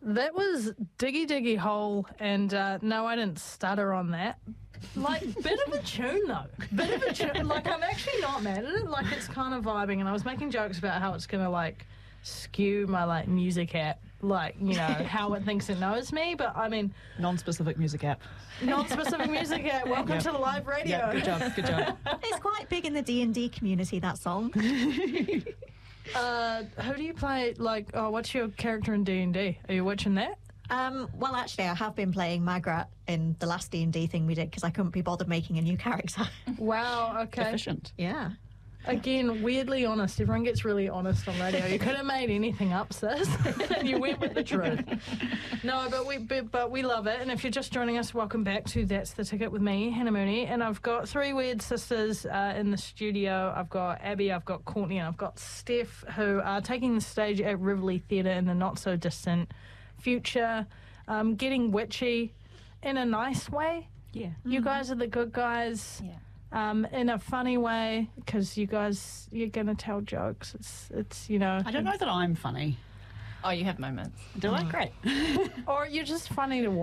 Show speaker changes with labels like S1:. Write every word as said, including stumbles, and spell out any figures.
S1: That was Diggy Diggy Hole, and uh, no, I didn't stutter on that. Like, bit of a tune, though. Bit of a tune. Like, I'm actually not mad at it. Like, it's kind of vibing, and I was making jokes about how it's going to, like, skew my, like, music app, like, you know, how it thinks it knows me, but, I mean...
S2: Non-specific music app.
S1: Non-specific music app. Welcome
S2: Yep.
S1: to the live radio.
S2: Yeah, good job, good job.
S3: It's quite big in the D and D community, that song.
S1: Uh, who do you play, like, oh, what's your character in D and D? Are you watching that?
S3: Um, well, actually, I have been playing Magrat in the last D and D thing we did because I couldn't be bothered making a new character.
S1: Wow, okay.
S2: Efficient.
S3: Yeah.
S1: Again, weirdly honest. Everyone gets really honest on radio. You could have made anything up, sis. And you went with the truth. No, but we but, but we love it. And if you're just joining us, welcome back to That's the Ticket with me, Hannah Mooney. And I've got three weird sisters uh, in the studio. I've got Abby, I've got Courtney, and I've got Steph, who are taking the stage at Rivoli Theatre in the not-so-distant future, um, getting witchy in a nice way.
S2: Yeah.
S1: You guys are the good guys.
S4: Yeah.
S1: Um, in a funny way, because you guys, you're going to tell jokes. It's, it's, you know.
S2: I don't know that I'm funny.
S4: Oh, you have moments.
S2: Do I? Great.
S1: Or you're just funny to watch.